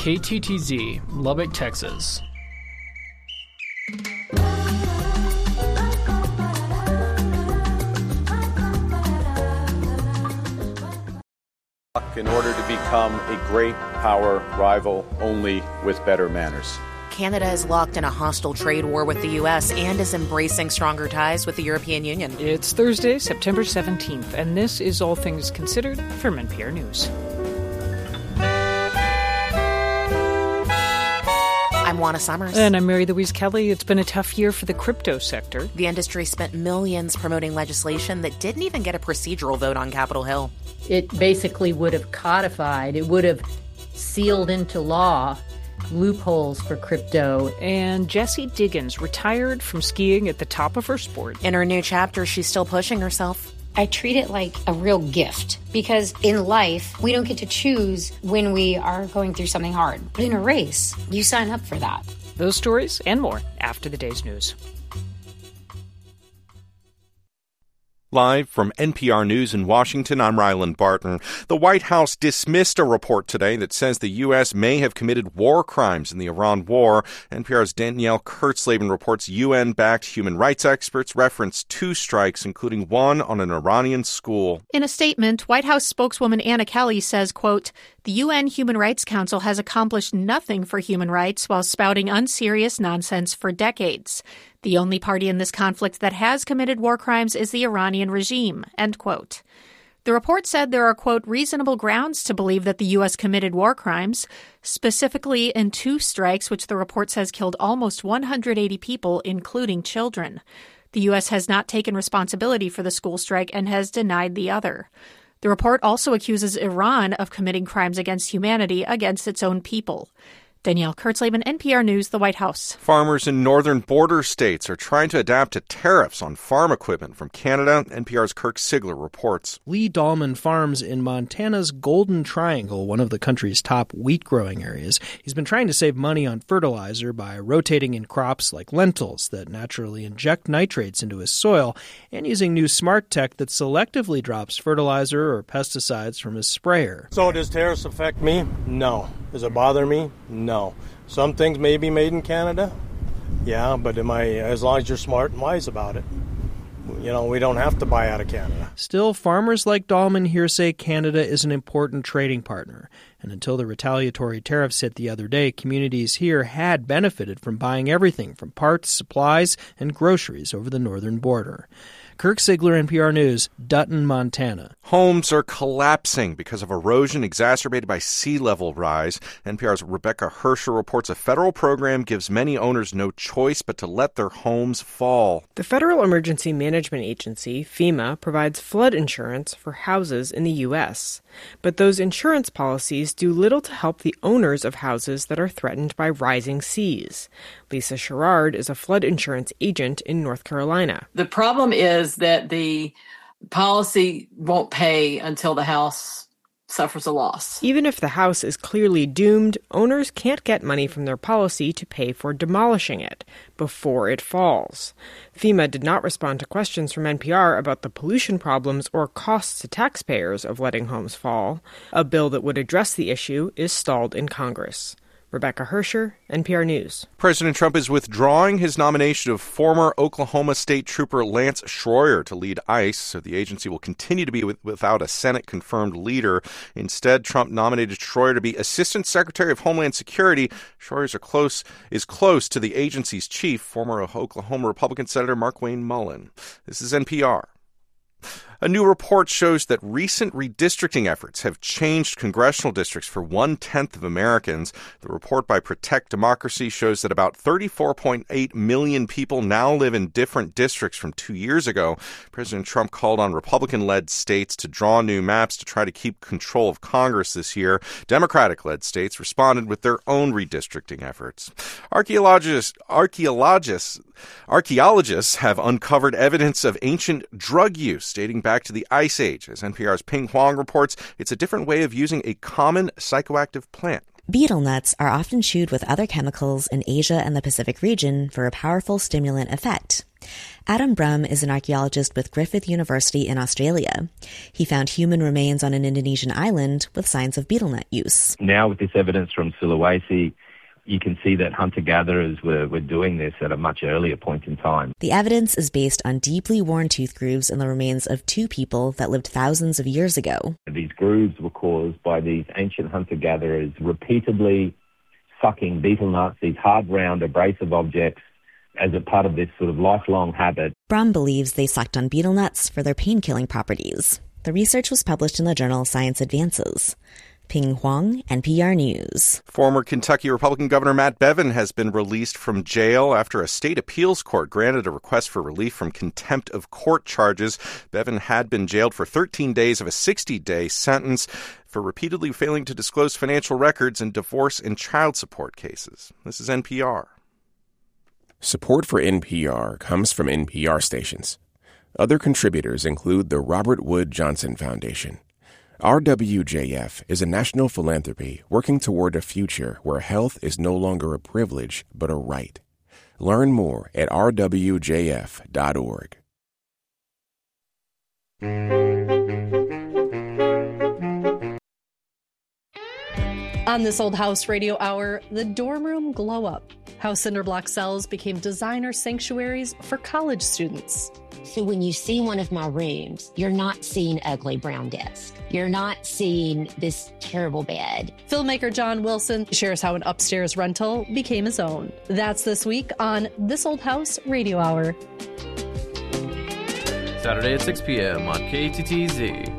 KTTZ, Lubbock, Texas. In order to become a great power rival only with better manners. Canada is locked in a hostile trade war with the U.S. and is embracing stronger ties with the European Union. It's Thursday, September 17th, and this is All Things Considered from NPR News. I'm Juana Summers. And I'm Mary Louise Kelly. It's been a tough year for the crypto sector. The industry spent millions promoting legislation that didn't even get a procedural vote on Capitol Hill. It basically would have codified, it would have sealed into law loopholes for crypto. And Jessie Diggins retired from skiing at the top of her sport. In her new chapter, she's still pushing herself. I treat it like a real gift because in life, we don't get to choose when we are going through something hard. But in a race, you sign up for that. Those stories and more after the day's news. Live from NPR News in Washington, I'm Ryland Barton. The White House dismissed a report today that says the U.S. may have committed war crimes in the Iran war. NPR's Danielle Kurtzleben reports UN-backed human rights experts referenced 2 strikes, including one on an Iranian school. In a statement, White House spokeswoman Anna Kelly says, quote, "The UN Human Rights Council has accomplished nothing for human rights while spouting unserious nonsense for decades. The only party in this conflict that has committed war crimes is the Iranian regime," end quote. The report said there are, quote, "reasonable grounds to believe that the U.S. committed war crimes, specifically in 2 strikes, which the report says killed almost 180 people, including children. The U.S. has not taken responsibility for the school strike and has denied the other." The report also accuses Iran of committing crimes against humanity against its own people. Danielle Kurtzleben, NPR News, the White House. Farmers in northern border states are trying to adapt to tariffs on farm equipment from Canada. NPR's Kirk Sigler reports. Lee Dahlman farms in Montana's Golden Triangle, one of the country's top wheat-growing areas. He's been trying to save money on fertilizer by rotating in crops like lentils that naturally inject nitrates into his soil and using new smart tech that selectively drops fertilizer or pesticides from his sprayer. So does tariffs affect me? No. Does it bother me? No. Some things may be made in Canada. Yeah, but as long as you're smart and wise about it. You know, we don't have to buy out of Canada. Still, farmers like Dahlman here say Canada is an important trading partner. And until the retaliatory tariffs hit the other day, communities here had benefited from buying everything from parts, supplies, and groceries over the northern border. Kirk Sigler, NPR News, Dutton, Montana. Homes are collapsing because of erosion exacerbated by sea level rise. NPR's Rebecca Hersher reports a federal program gives many owners no choice but to let their homes fall. The Federal Emergency Management Agency, FEMA, provides flood insurance for houses in the U.S. But those insurance policies do little to help the owners of houses that are threatened by rising seas. Lisa Sherrard is a flood insurance agent in North Carolina. The problem is that the policy won't pay until the house suffers a loss. Even if the house is clearly doomed, owners can't get money from their policy to pay for demolishing it before it falls. FEMA did not respond to questions from NPR about the pollution problems or costs to taxpayers of letting homes fall. A bill that would address the issue is stalled in Congress. Rebecca Hersher, NPR News. President Trump is withdrawing his nomination of former Oklahoma State Trooper Lance Schroyer to lead ICE, so the agency will continue to be without a Senate-confirmed leader. Instead, Trump nominated Schroyer to be Assistant Secretary of Homeland Security. Schroyer is close to the agency's chief, former Oklahoma Republican Senator Markwayne Mullin. This is NPR. A new report shows that recent redistricting efforts have changed congressional districts for 1/10 of Americans. The report by Protect Democracy shows that about 34.8 million people now live in different districts from 2 years ago. President Trump called on Republican-led states to draw new maps to try to keep control of Congress this year. Democratic-led states responded with their own redistricting efforts. Archaeologists have uncovered evidence of ancient drug use dating back to the Ice Age. As NPR's Ping Huang reports, it's a different way of using a common psychoactive plant. Betel nuts are often chewed with other chemicals in Asia and the Pacific region for a powerful stimulant effect. Adam Brum is an archaeologist with Griffith University in Australia. He found human remains on an Indonesian island with signs of betel nut use. Now with this evidence from Sulawesi, you can see that hunter-gatherers were doing this at a much earlier point in time. The evidence is based on deeply worn tooth grooves in the remains of two people that lived thousands of years ago. These grooves were caused by these ancient hunter-gatherers repeatedly sucking betel nuts, these hard, round, abrasive objects, as a part of this sort of lifelong habit. Brum believes they sucked on betel nuts for their pain-killing properties. The research was published in the journal Science Advances. Ping Huang, NPR News. Former Kentucky Republican Governor Matt Bevin has been released from jail after a state appeals court granted a request for relief from contempt of court charges. Bevin had been jailed for 13 days of a 60-day sentence for repeatedly failing to disclose financial records in divorce and child support cases. This is NPR. Support for NPR comes from NPR stations. Other contributors include the Robert Wood Johnson Foundation. RWJF is a national philanthropy working toward a future where health is no longer a privilege but a right. Learn more at rwjf.org. On This Old House Radio Hour, the dorm room glow up. How cinderblock cells became designer sanctuaries for college students. So when you see one of my rooms, you're not seeing ugly brown desk. You're not seeing this terrible bed. Filmmaker John Wilson shares how an upstairs rental became his own. That's this week on This Old House Radio Hour. Saturday at 6 p.m. on KTTZ.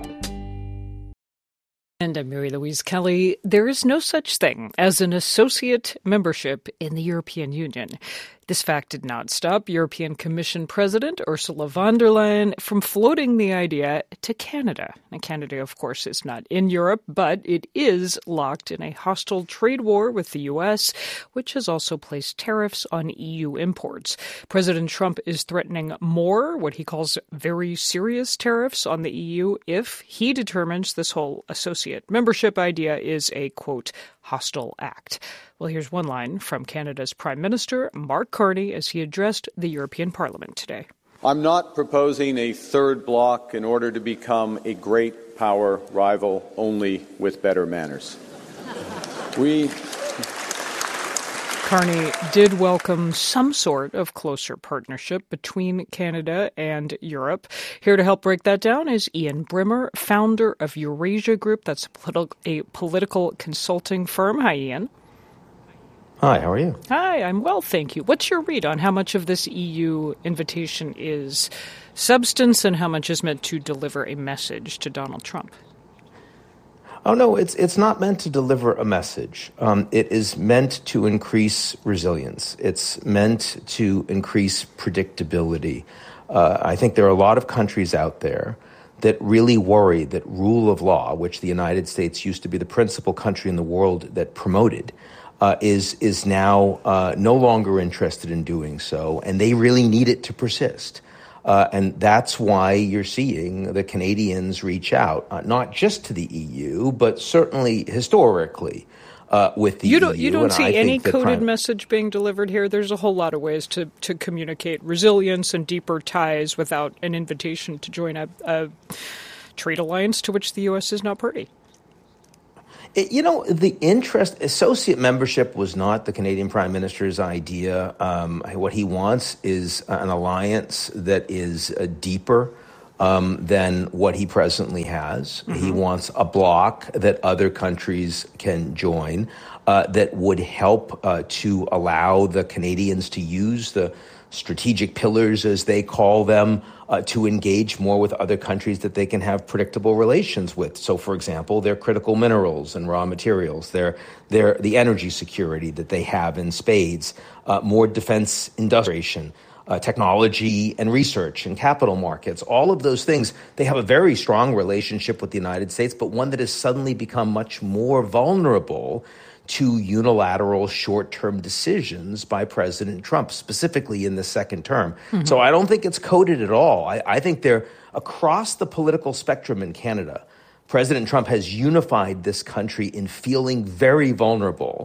And I'm Mary Louise Kelly. There is no such thing as an associate membership in the European Union. This fact did not stop European Commission President Ursula von der Leyen from floating the idea to Canada. And Canada, of course, is not in Europe, but it is locked in a hostile trade war with the U.S., which has also placed tariffs on EU imports. President Trump is threatening more, what he calls very serious tariffs on the EU if he determines this whole associate membership idea is a, quote, hostile act. Well, here's one line from Canada's Prime Minister, Mark Carney, as he addressed the European Parliament today. I'm not proposing a third bloc in order to become a great power rival, only with better manners. Carney did welcome some sort of closer partnership between Canada and Europe. Here to help break that down is Ian Brimmer, founder of Eurasia Group. That's a political consulting firm. Hi, Ian. Hi, how are you? Hi, I'm well, thank you. What's your read on how much of this EU invitation is substance and how much is meant to deliver a message to Donald Trump? Oh, no, it's not meant to deliver a message. It is meant to increase resilience. It's meant to increase predictability. I think there are a lot of countries out there that really worry that rule of law, which the United States used to be the principal country in the world that promoted, is now no longer interested in doing so, and they really need it to persist. And that's why you're seeing the Canadians reach out, not just to the EU, but certainly historically with the EU. You don't see any coded message being delivered here? There's a whole lot of ways to communicate resilience and deeper ties without an invitation to join a trade alliance to which the U.S. is not party. The associate membership was not the Canadian Prime Minister's idea. What he wants is an alliance that is deeper than what he presently has. Mm-hmm. He wants a bloc that other countries can join that would help to allow the Canadians to use the strategic pillars, as they call them, to engage more with other countries that they can have predictable relations with. So, for example, their critical minerals and raw materials, the energy security that they have in spades, more defense industrialization, technology and research and capital markets, all of those things. They have a very strong relationship with the United States, but one that has suddenly become much more vulnerable to unilateral short-term decisions by President Trump, specifically in the second term. Mm-hmm. So I don't think it's coded at all. I think they're across the political spectrum in Canada. President Trump has unified this country in feeling very vulnerable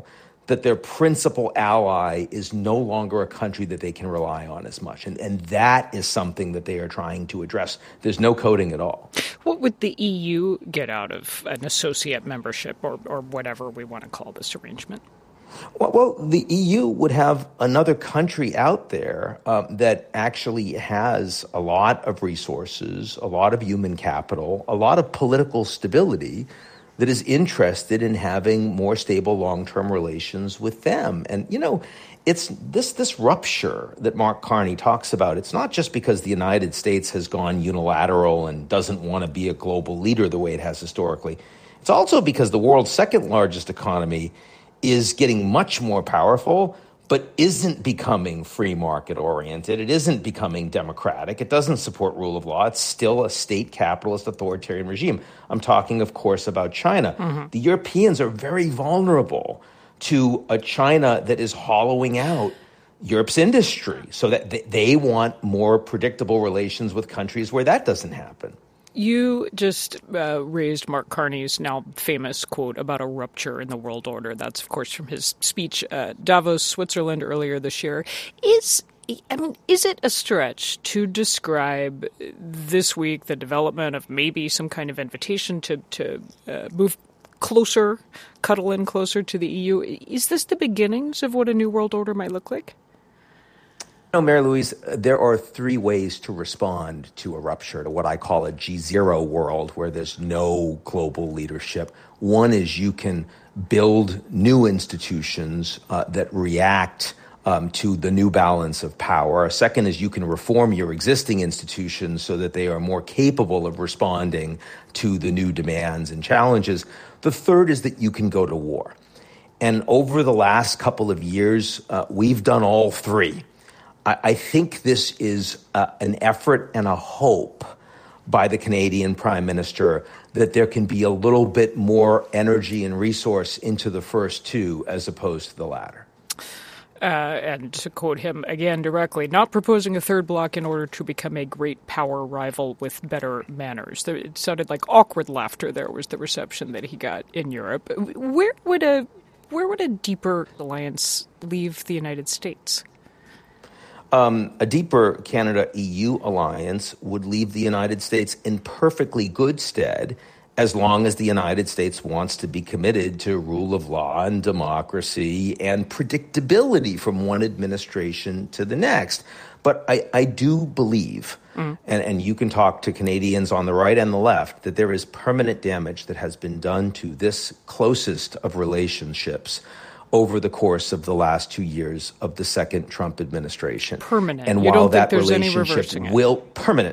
that their principal ally is no longer a country that they can rely on as much. And that is something that they are trying to address. There's no coding at all. What would the EU get out of an associate membership or whatever we want to call this arrangement? Well, the EU would have another country out there that actually has a lot of resources, a lot of human capital, a lot of political stability that is interested in having more stable long-term relations with them. And, it's this rupture that Mark Carney talks about. It's not just because the United States has gone unilateral and doesn't want to be a global leader the way it has historically. It's also because the world's second largest economy is getting much more powerful, but isn't becoming free market oriented. It isn't becoming democratic. It doesn't support rule of law. It's still a state capitalist authoritarian regime. I'm talking, of course, about China. Mm-hmm. The Europeans are very vulnerable to a China that is hollowing out Europe's industry, so that they want more predictable relations with countries where that doesn't happen. You just raised Mark Carney's now famous quote about a rupture in the world order. That's, of course, from his speech at Davos, Switzerland earlier this year. Is it a stretch to describe this week the development of maybe some kind of invitation to move closer, cuddle in closer to the EU? Is this the beginnings of what a new world order might look like? No, Mary Louise, there are three ways to respond to a rupture, to what I call a G0 world where there's no global leadership. One is you can build new institutions that react to the new balance of power. A second is you can reform your existing institutions so that they are more capable of responding to the new demands and challenges. The third is that you can go to war. And over the last couple of years, we've done all three. I think this is an effort and a hope by the Canadian Prime Minister that there can be a little bit more energy and resource into the first two as opposed to the latter. And to quote him again directly, not proposing a third bloc in order to become a great power rival with better manners. It sounded like awkward laughter there was the reception that he got in Europe. Where would a deeper alliance leave the United States? A deeper Canada-EU alliance would leave the United States in perfectly good stead as long as the United States wants to be committed to rule of law and democracy and predictability from one administration to the next. But I do believe, and you can talk to Canadians on the right and the left, that there is permanent damage that has been done to this closest of relationships over the course of the last 2 years of the second Trump administration. Permanent. And you while don't that think there's any relationship reversing it? will permanent,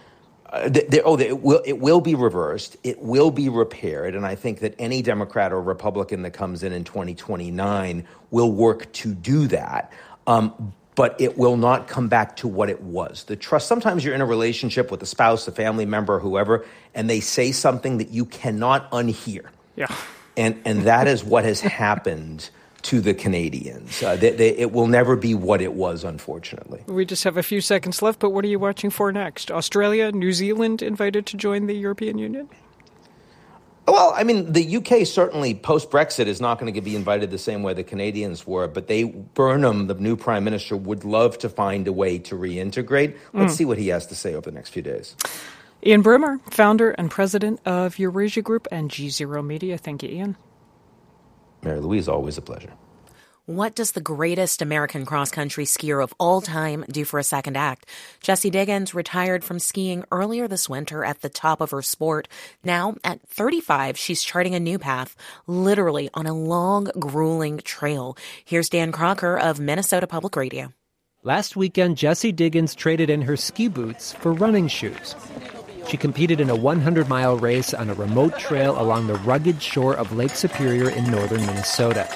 it will be reversed. It will be repaired. And I think that any Democrat or Republican that comes in 2029 will work to do that. But it will not come back to what it was. The trust, sometimes you're in a relationship with a spouse, a family member, whoever, and they say something that you cannot unhear. Yeah. And that is what has happened to the Canadians. It will never be what it was, unfortunately. We just have a few seconds left, but what are you watching for next? Australia, New Zealand invited to join the European Union? Well, I mean, the UK certainly, post-Brexit, is not going to be invited the same way the Canadians were, but Burnham, the new Prime Minister, would love to find a way to reintegrate. Let's see what he has to say over the next few days. Ian Bremmer, founder and president of Eurasia Group and G0 Media. Thank you, Ian. Mary Louise, always a pleasure. What does the greatest American cross-country skier of all time do for a second act? Jessie Diggins retired from skiing earlier this winter at the top of her sport. Now, at 35, she's charting a new path, literally on a long, grueling trail. Here's Dan Crocker of Minnesota Public Radio. Last weekend, Jessie Diggins traded in her ski boots for running shoes. She competed in a 100-mile race on a remote trail along the rugged shore of Lake Superior in northern Minnesota.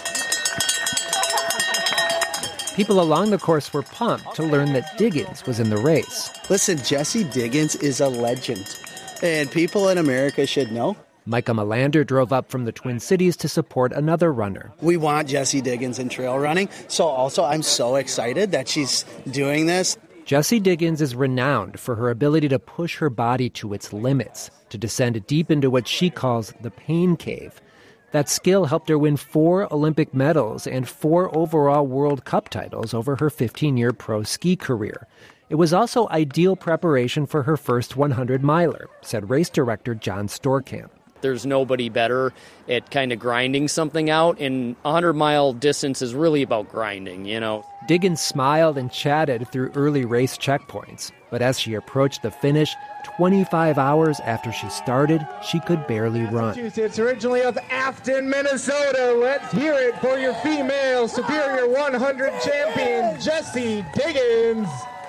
People along the course were pumped to learn that Diggins was in the race. Listen, Jessie Diggins is a legend, and people in America should know. Micah Melander drove up from the Twin Cities to support another runner. We want Jessie Diggins in trail running, so also I'm so excited that she's doing this. Jessie Diggins is renowned for her ability to push her body to its limits, to descend deep into what she calls the pain cave. That skill helped her win 4 Olympic medals and 4 overall World Cup titles over her 15-year pro ski career. It was also ideal preparation for her first 100-miler, said race director John Steenkamp. There's nobody better at kind of grinding something out, and a 100-mile distance is really about grinding, you know. Diggins smiled and chatted through early race checkpoints, but as she approached the finish, 25 hours after she started, she could barely run. Massachusetts, originally of Afton, Minnesota. Let's hear it for your female Superior 100 champion, Jessie Diggins.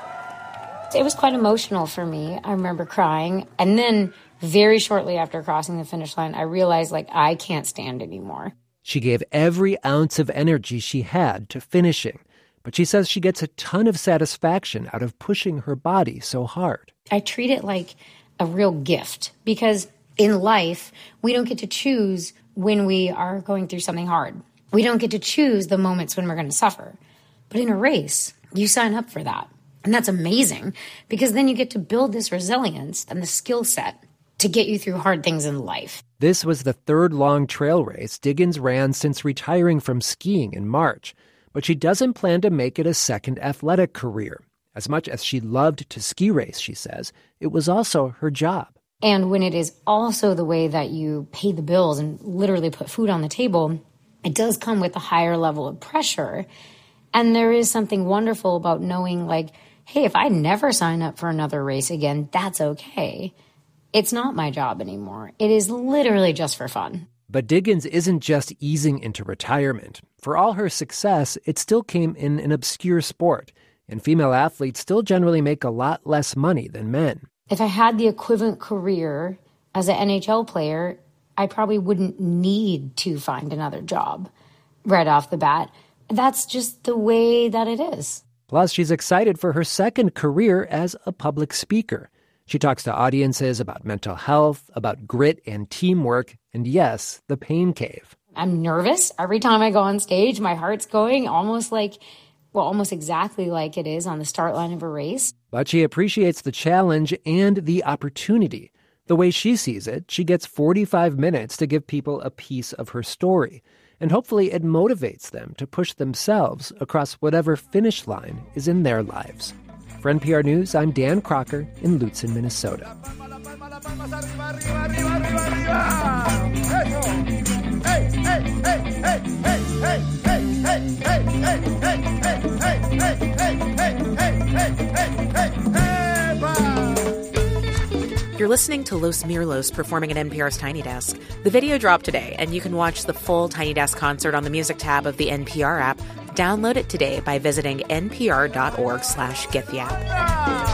It was quite emotional for me. I remember crying. And then very shortly after crossing the finish line, I realized, I can't stand anymore. She gave every ounce of energy she had to finishing, but she says she gets a ton of satisfaction out of pushing her body so hard. I treat it like a real gift because in life, we don't get to choose when we are going through something hard. We don't get to choose the moments when we're going to suffer. But in a race, you sign up for that. And that's amazing because then you get to build this resilience and the skill set to get you through hard things in life. This was the 3rd long trail race Diggins ran since retiring from skiing in March. But she doesn't plan to make it a second athletic career. As much as she loved to ski race, she says, it was also her job. And when it is also the way that you pay the bills and literally put food on the table, it does come with a higher level of pressure. And there is something wonderful about knowing, hey, if I never sign up for another race again, that's okay. It's not my job anymore. It is literally just for fun. But Diggins isn't just easing into retirement. For all her success, it still came in an obscure sport, and female athletes still generally make a lot less money than men. If I had the equivalent career as an NHL player, I probably wouldn't need to find another job right off the bat. That's just the way that it is. Plus, she's excited for her second career as a public speaker. She talks to audiences about mental health, about grit and teamwork, and yes, the pain cave. I'm nervous every time I go on stage. My heart's going almost exactly like it is on the start line of a race. But she appreciates the challenge and the opportunity. The way she sees it, she gets 45 minutes to give people a piece of her story. And hopefully it motivates them to push themselves across whatever finish line is in their lives. For NPR News, I'm Dan Crocker in Lutsen, Minnesota. You're listening to Los Mirlos performing at NPR's Tiny Desk. The video dropped today, and you can watch the full Tiny Desk concert on the music tab of the NPR app. Download it today by visiting npr.org/gettheapp.